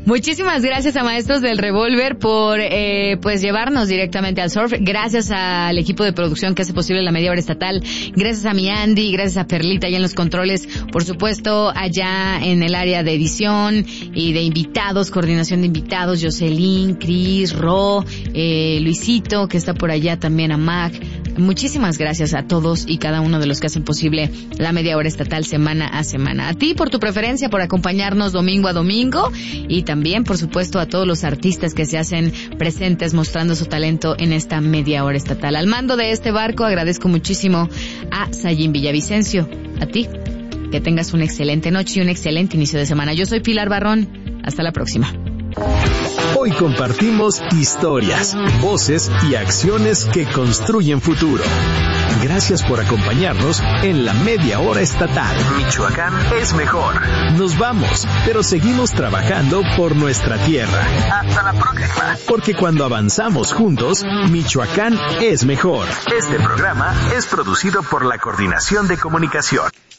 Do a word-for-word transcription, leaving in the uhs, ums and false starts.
Muchísimas gracias a Maestros del Revólver por eh, pues llevarnos directamente al surf. Gracias al equipo de producción que hace posible la media hora estatal. Gracias a mi Andy, gracias a Perlita allá en los controles. Por supuesto, allá en el área de edición y de invitados, coordinación de invitados, Jocelyn, Cris, Ro, eh, Luisito, que está por allá también, a Mac. Muchísimas gracias a todos y cada uno de los que hacen posible la media hora estatal semana a semana. A ti por tu preferencia, por acompañarnos domingo a domingo, y también, por supuesto, a todos los artistas que se hacen presentes mostrando su talento en esta media hora estatal. Al mando de este barco agradezco muchísimo a Sayín Villavicencio. A ti, que tengas una excelente noche y un excelente inicio de semana. Yo soy Pilar Barrón. Hasta la próxima. Hoy compartimos historias, voces y acciones que construyen futuro. Gracias por acompañarnos en la media hora estatal. Michoacán es mejor. Nos vamos, pero seguimos trabajando por nuestra tierra. Hasta la próxima. Porque cuando avanzamos juntos, Michoacán es mejor. Este programa es producido por la Coordinación de Comunicación.